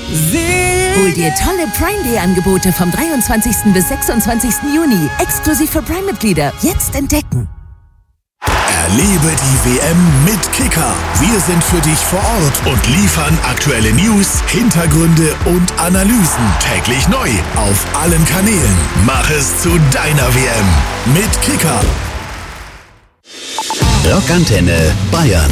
Hol dir tolle Prime Day Angebote vom 23. bis 26. Juni. Exklusiv für Prime-Mitglieder. Jetzt entdecken. Erlebe die WM mit Kicker. Wir sind für dich vor Ort und liefern aktuelle News, Hintergründe und Analysen. Täglich neu auf allen Kanälen. Mach es zu deiner WM mit Kicker. Rockantenne Bayern.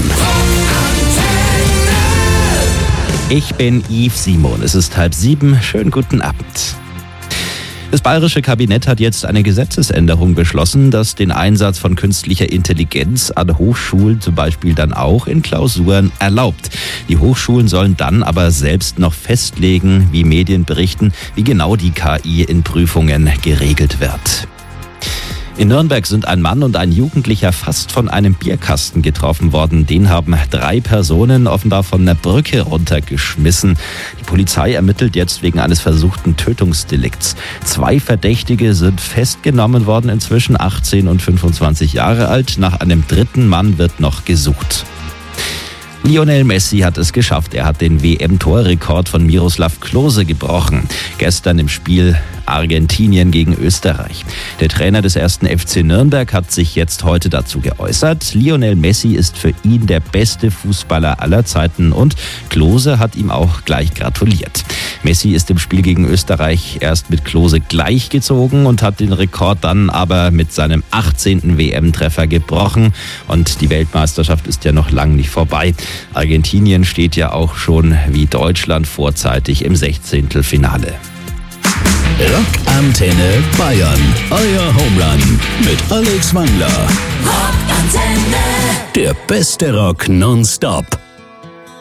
Ich bin Yves Simon. Es ist 6:30. Schönen guten Abend. Das bayerische Kabinett hat jetzt eine Gesetzesänderung beschlossen, das den Einsatz von künstlicher Intelligenz an Hochschulen zum Beispiel dann auch in Klausuren erlaubt. Die Hochschulen sollen dann aber selbst noch festlegen, wie Medien berichten, wie genau die KI in Prüfungen geregelt wird. In Nürnberg sind ein Mann und ein Jugendlicher fast von einem Bierkasten getroffen worden. Den haben 3 Personen offenbar von einer Brücke runtergeschmissen. Die Polizei ermittelt jetzt wegen eines versuchten Tötungsdelikts. 2 Verdächtige sind festgenommen worden, inzwischen 18 und 25 Jahre alt. Nach einem 3. Mann wird noch gesucht. Lionel Messi hat es geschafft. Er hat den WM-Torrekord von Miroslav Klose gebrochen. Gestern im Spiel Argentinien gegen Österreich. Der Trainer des 1. FC Nürnberg hat sich jetzt heute dazu geäußert. Lionel Messi ist für ihn der beste Fußballer aller Zeiten und Klose hat ihm auch gleich gratuliert. Messi ist im Spiel gegen Österreich erst mit Klose gleichgezogen und hat den Rekord dann aber mit seinem 18. WM-Treffer gebrochen. Und die Weltmeisterschaft ist ja noch lang nicht vorbei. Argentinien steht ja auch schon wie Deutschland vorzeitig im 16. Finale. Rockantenne Bayern. Euer Homerun mit Alex Wangler. Rockantenne. Der beste Rock nonstop.